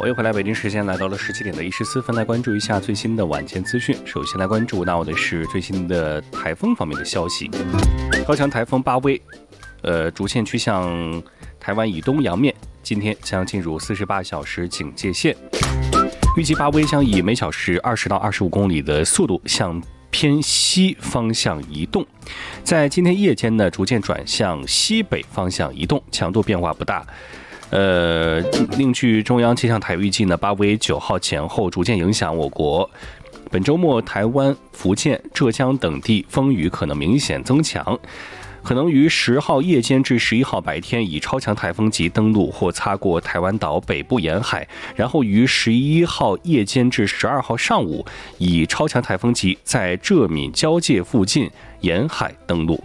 我又回来，北京时间来到了17点14分，来关注一下最新的晚间资讯。首先来关注到的是最新的台风方面的消息。高强台风巴威，逐渐趋向台湾以东洋面，今天将进入48小时警戒线。预计巴威将以每小时20到25公里的速度向偏西方向移动，在今天夜间呢，逐渐转向西北方向移动，强度变化不大。另据中央气象台预计呢，巴威9号前后逐渐影响我国。本周末，台湾、福建、浙江等地风雨可能明显增强，可能于10号夜间至11号白天以超强台风级登陆或擦过台湾岛北部沿海，然后于11号夜间至12号上午以超强台风级在浙闽交界附近沿海登陆。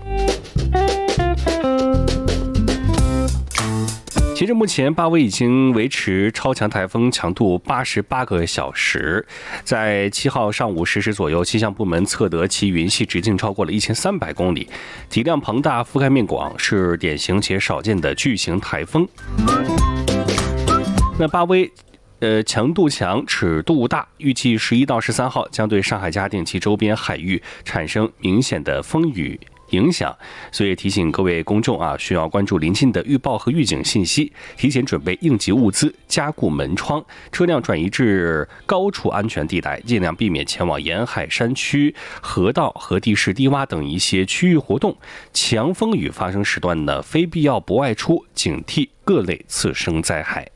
截至目前，巴威已经维持超强台风强度88个小时。在7号上午10时左右，气象部门测得其云系直径超过了1300公里，体量庞大，覆盖面广，是典型且少见的巨型台风。那巴威强度强，尺度大，预计11到13号将对上海嘉定其周边海域产生明显的风雨影响，所以提醒各位公众需要关注临近的预报和预警信息，提前准备应急物资，加固门窗，车辆转移至高处安全地带，尽量避免前往沿海山区、河道和地势低洼等一些区域活动。强风雨发生时段呢，非必要不外出，警惕各类次生灾害。